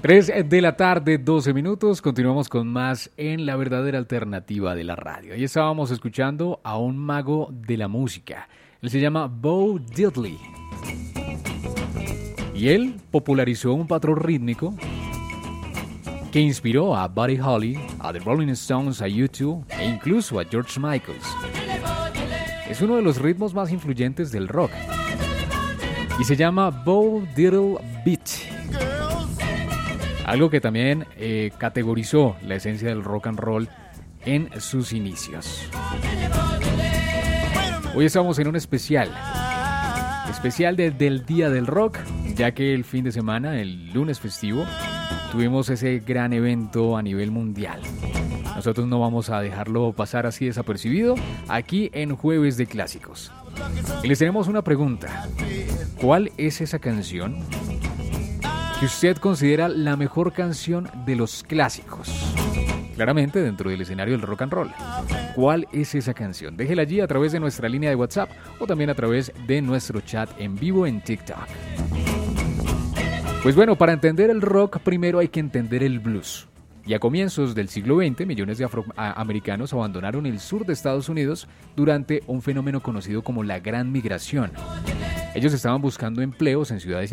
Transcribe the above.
3 de la tarde, 12 minutos. Continuamos con más en La Verdadera Alternativa de la Radio. Ahí estábamos escuchando a un mago de la música. Él se llama Bo Diddley. Y él popularizó un patrón rítmico que inspiró a Buddy Holly, a The Rolling Stones, a U2 e incluso a George Michael. Es uno de los ritmos más influyentes del rock y se llama Bo Diddley Beat. Algo que también categorizó la esencia del rock and roll en sus inicios. Hoy estamos en un especial del Día del Rock, ya que el fin de semana, el lunes festivo, tuvimos ese gran evento a nivel mundial. Nosotros no vamos a dejarlo pasar así desapercibido aquí en Jueves de Clásicos. Y les tenemos una pregunta. ¿Cuál es esa canción que usted considera la mejor canción de los clásicos? Claramente dentro del escenario del rock and roll. ¿Cuál es esa canción? Déjela allí a través de nuestra línea de WhatsApp o también a través de nuestro chat en vivo en TikTok. Pues bueno, para entender el rock primero hay que entender el blues. Y a comienzos del siglo XX, millones de afroamericanos abandonaron el sur de Estados Unidos durante un fenómeno conocido como la Gran Migración. Ellos estaban buscando empleos en ciudades